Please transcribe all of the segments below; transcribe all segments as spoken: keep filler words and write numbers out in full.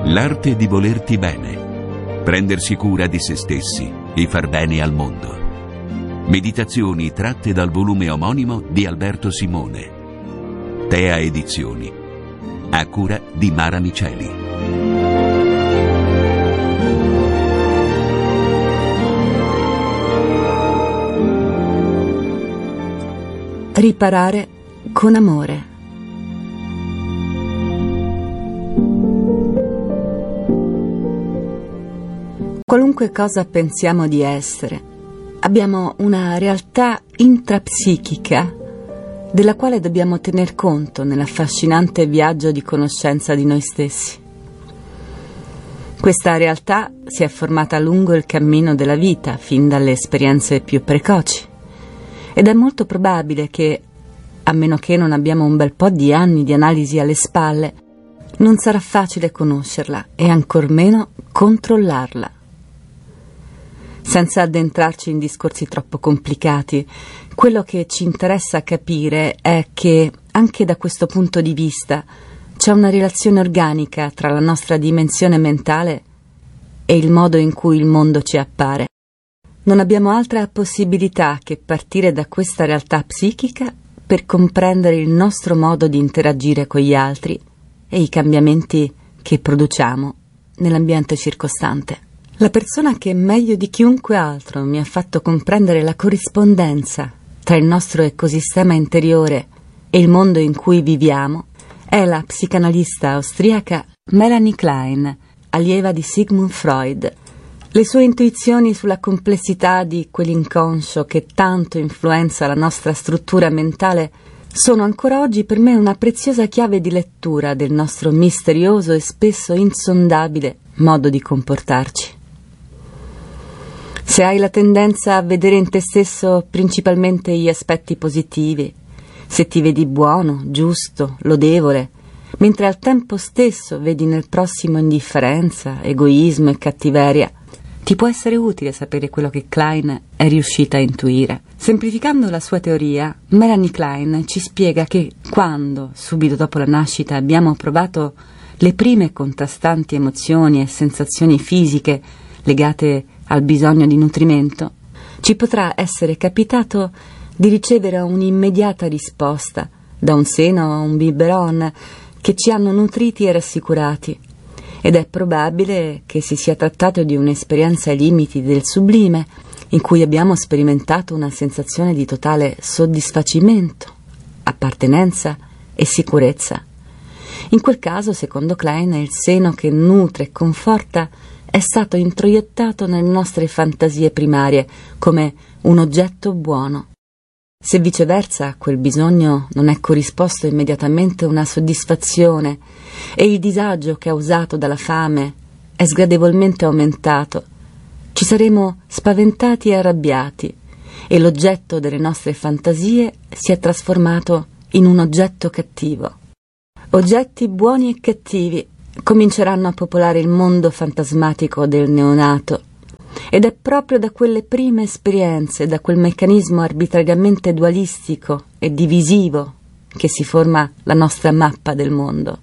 L'arte di volerti bene, prendersi cura di se stessi e far bene al mondo. Meditazioni tratte dal volume omonimo di Alberto Simone. Tea Edizioni, a cura di Mara Miceli. Riparare con amore. Qualunque cosa pensiamo di essere, abbiamo una realtà intrapsichica della quale dobbiamo tener conto nell'affascinante viaggio di conoscenza di noi stessi. Questa realtà si è formata lungo il cammino della vita, fin dalle esperienze più precoci, ed è molto probabile che, a meno che non abbiamo un bel po' di anni di analisi alle spalle, non sarà facile conoscerla e ancor meno controllarla. Senza addentrarci in discorsi troppo complicati, quello che ci interessa capire è che, anche da questo punto di vista, c'è una relazione organica tra la nostra dimensione mentale e il modo in cui il mondo ci appare. Non abbiamo altra possibilità che partire da questa realtà psichica per comprendere il nostro modo di interagire con gli altri e i cambiamenti che produciamo nell'ambiente circostante. La persona che meglio di chiunque altro mi ha fatto comprendere la corrispondenza tra il nostro ecosistema interiore e il mondo in cui viviamo è la psicanalista austriaca Melanie Klein, allieva di Sigmund Freud. Le sue intuizioni sulla complessità di quell'inconscio che tanto influenza la nostra struttura mentale sono ancora oggi per me una preziosa chiave di lettura del nostro misterioso e spesso insondabile modo di comportarci. Se hai la tendenza a vedere in te stesso principalmente gli aspetti positivi, se ti vedi buono, giusto, lodevole, mentre al tempo stesso vedi nel prossimo indifferenza, egoismo e cattiveria, ti può essere utile sapere quello che Klein è riuscita a intuire. Semplificando la sua teoria, Melanie Klein ci spiega che quando, subito dopo la nascita, abbiamo provato le prime contrastanti emozioni e sensazioni fisiche legate al bisogno di nutrimento, ci potrà essere capitato di ricevere un'immediata risposta da un seno o un biberon che ci hanno nutriti e rassicurati, ed è probabile che si sia trattato di un'esperienza ai limiti del sublime, in cui abbiamo sperimentato una sensazione di totale soddisfacimento, appartenenza e sicurezza. In quel caso, secondo Klein, il seno che nutre e conforta è stato introiettato nelle nostre fantasie primarie come un oggetto buono. Se viceversa quel bisogno non è corrisposto immediatamente a una soddisfazione e il disagio causato dalla fame è sgradevolmente aumentato, ci saremo spaventati e arrabbiati e l'oggetto delle nostre fantasie si è trasformato in un oggetto cattivo. Oggetti buoni e cattivi cominceranno a popolare il mondo fantasmatico del neonato, ed è proprio da quelle prime esperienze, da quel meccanismo arbitrariamente dualistico e divisivo che si forma la nostra mappa del mondo.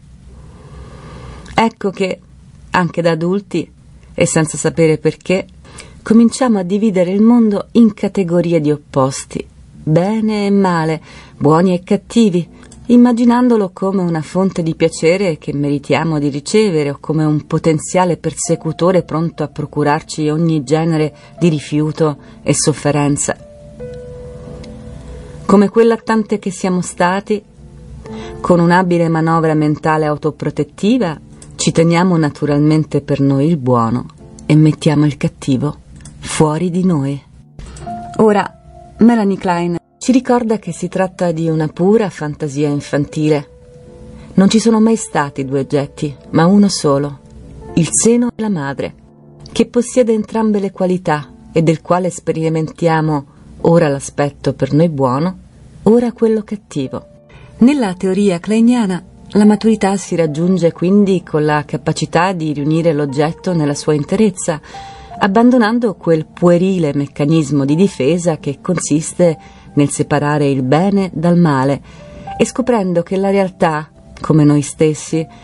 Ecco che, anche da adulti, e senza sapere perché, cominciamo a dividere il mondo in categorie di opposti, bene e male, buoni e cattivi, immaginandolo come una fonte di piacere che meritiamo di ricevere o come un potenziale persecutore pronto a procurarci ogni genere di rifiuto e sofferenza. Come quell'attante che siamo stati, con un'abile manovra mentale autoprotettiva ci teniamo naturalmente per noi il buono e mettiamo il cattivo fuori di noi. Ora, Melanie Klein ci ricorda che si tratta di una pura fantasia infantile. Non ci sono mai stati due oggetti, ma uno solo, il seno e la madre, che possiede entrambe le qualità e del quale sperimentiamo ora l'aspetto per noi buono, ora quello cattivo. Nella teoria kleiniana, la maturità si raggiunge quindi con la capacità di riunire l'oggetto nella sua interezza, abbandonando quel puerile meccanismo di difesa che consiste nel separare il bene dal male e scoprendo che la realtà, come noi stessi,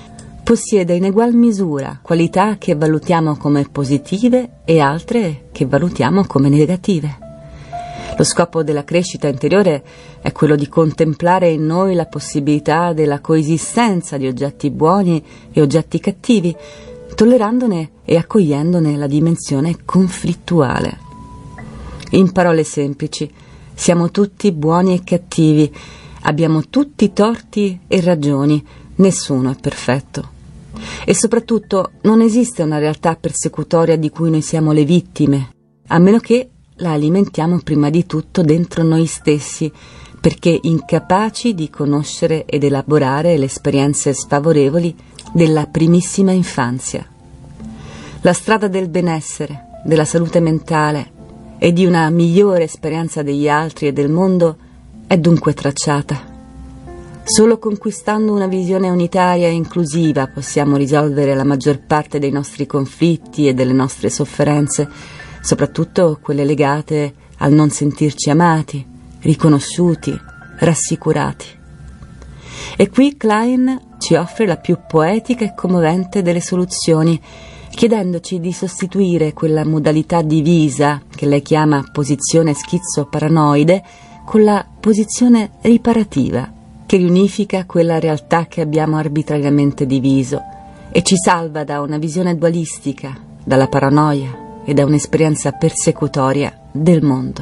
possiede in egual misura qualità che valutiamo come positive e altre che valutiamo come negative. Lo scopo della crescita interiore è quello di contemplare in noi la possibilità della coesistenza di oggetti buoni e oggetti cattivi, tollerandone e accogliendone la dimensione conflittuale. In parole semplici, siamo tutti buoni e cattivi, abbiamo tutti torti e ragioni, nessuno è perfetto. E soprattutto non esiste una realtà persecutoria di cui noi siamo le vittime, a meno che la alimentiamo prima di tutto dentro noi stessi, perché incapaci di conoscere ed elaborare le esperienze sfavorevoli della primissima infanzia. La strada del benessere, della salute mentale e di una migliore esperienza degli altri e del mondo è dunque tracciata. Solo conquistando una visione unitaria e inclusiva possiamo risolvere la maggior parte dei nostri conflitti e delle nostre sofferenze, soprattutto quelle legate al non sentirci amati, riconosciuti, rassicurati. E qui Klein ci offre la più poetica e commovente delle soluzioni, chiedendoci di sostituire quella modalità divisa che lei chiama posizione schizoparanoide con la posizione riparativa, che riunifica quella realtà che abbiamo arbitrariamente diviso e ci salva da una visione dualistica, dalla paranoia e da un'esperienza persecutoria del mondo.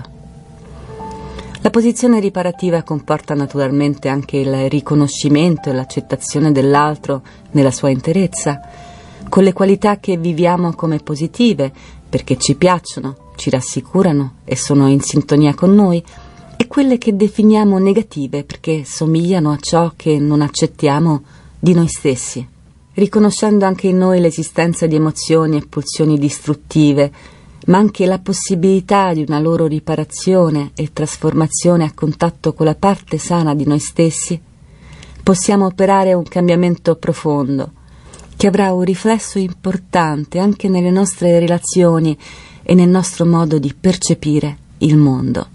La posizione riparativa comporta naturalmente anche il riconoscimento e l'accettazione dell'altro nella sua interezza, con le qualità che viviamo come positive perché ci piacciono, ci rassicurano e sono in sintonia con noi, e quelle che definiamo negative perché somigliano a ciò che non accettiamo di noi stessi, riconoscendo anche in noi l'esistenza di emozioni e pulsioni distruttive, ma anche la possibilità di una loro riparazione e trasformazione a contatto con la parte sana di noi stessi, possiamo operare un cambiamento profondo che avrà un riflesso importante anche nelle nostre relazioni e nel nostro modo di percepire il mondo.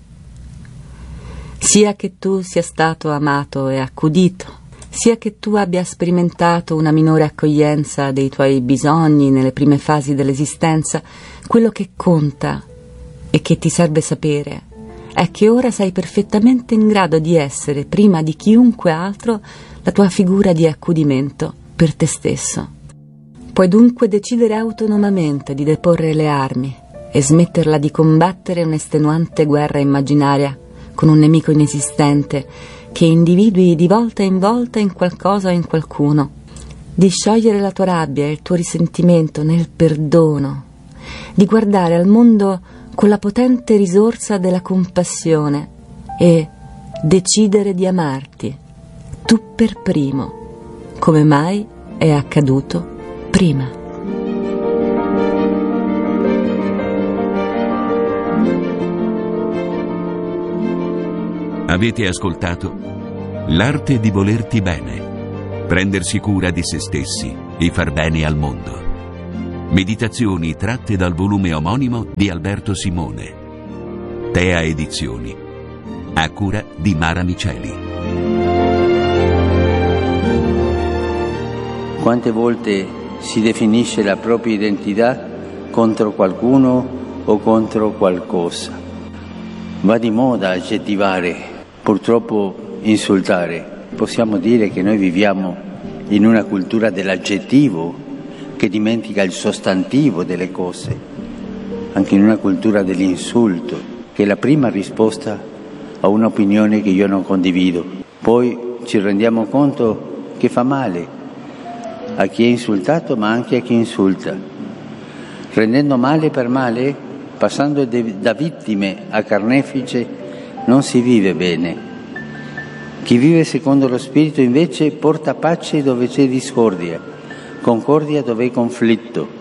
Sia che tu sia stato amato e accudito, sia che tu abbia sperimentato una minore accoglienza dei tuoi bisogni nelle prime fasi dell'esistenza, quello che conta e che ti serve sapere è che ora sei perfettamente in grado di essere, prima di chiunque altro, la tua figura di accudimento per te stesso. Puoi dunque decidere autonomamente di deporre le armi e smetterla di combattere un'estenuante guerra immaginaria con un nemico inesistente che individui di volta in volta in qualcosa o in qualcuno, di sciogliere la tua rabbia e il tuo risentimento nel perdono, di guardare al mondo con la potente risorsa della compassione e decidere di amarti, tu per primo, come mai è accaduto prima. Avete ascoltato L'arte di volerti bene, prendersi cura di se stessi e far bene al mondo. Meditazioni tratte dal volume omonimo di Alberto Simone. Tea Edizioni, a cura di Mara Miceli. Quante volte si definisce la propria identità contro qualcuno o contro qualcosa? Va di moda aggettivare, purtroppo insultare. Possiamo dire che noi viviamo in una cultura dell'aggettivo che dimentica il sostantivo delle cose, anche in una cultura dell'insulto, che è la prima risposta a un'opinione che io non condivido. Poi ci rendiamo conto che fa male a chi è insultato, ma anche a chi insulta. Rendendo male per male, passando da vittime a carnefice, non si vive bene. Chi vive secondo lo spirito invece porta pace dove c'è discordia, concordia dove è conflitto.